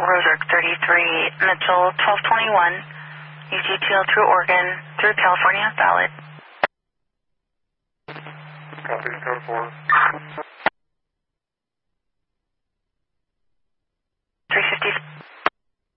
Roserick 33, Mitchell 1221, UGTL through Oregon, through California, valid. Copy, code 4.